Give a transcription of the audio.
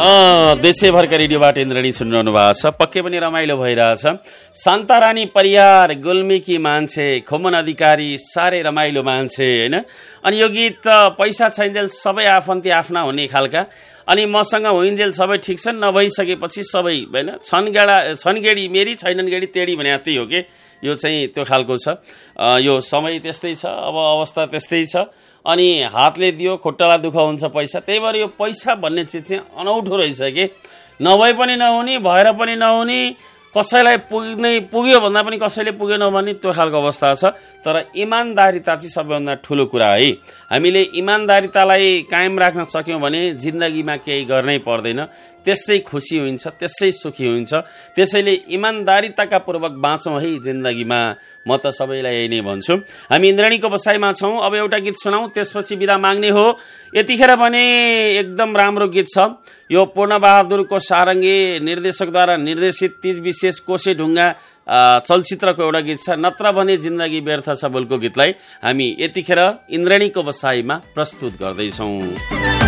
देशैभरका रेडियोबाट इन्द्रणी सुनिरहनु भएको छ। पक्कै पनि रमाइलो भइरहेछ। शान्तारानी परियार, गुल्मीकी मान्छे, खुमन अधिकारी साह्रै रमाइलो मान्छे होइन। अनि यो गीत पैसा छैन्जेल सबै आफन्ती आफ्ना हुने खालका, अनि मसँग होइन्जेल सबै ठिक छन्, नभइसकेपछि सबै होइन छन् गेडी मेरी छैनन् गेडी तेडी भने त्यही हो कि यो चाहिँ त्यो खालको छ। यो समय त्यस्तै छ, अब अवस्था त्यस्तै छ। अनि हातले दियो खुट्टालाई दुःख हुन्छ पैसा। त्यही भएर यो पैसा भन्ने चिज चाहिँ अनौठो रहेछ कि नभए पनि नहुने, भएर पनि नहुने, कसैलाई पुग्यो भन्दा पनि कसैले पुगेन भने त्यो खालको अवस्था छ। तर इमान्दारिता चाहिँ सबैभन्दा ठुलो कुरा है। हामीले इमान्दारितालाई कायम राख्न सक्यौँ भने जिन्दगीमा केही गर्नै पर्दैन, त्यसै खुसी हुन्छ, त्यसै सुखी हुन्छ। त्यसैले इमान्दारिताका पूर्वक बाँचौँ है जिन्दगीमा, म त सबैलाई यही नै भन्छु। हामी इन्द्रणीको बसाइमा छौँ। अब एउटा गीत सुनाऊ, त्यसपछि बिदा माग्ने हो। यतिखेर भने एकदम राम्रो गीत छ, यो पूर्णबहादुरको सारङ्गी निर्देशकद्वारा निर्देशित तीज विशेष कोसे ढुङ्गा चलचित्रको एउटा गीत छ, नत्र भने जिन्दगी व्यर्थ छ बोलको गीतलाई हामी यतिखेर इन्द्रणीको बसाइमा प्रस्तुत गर्दैछौँ।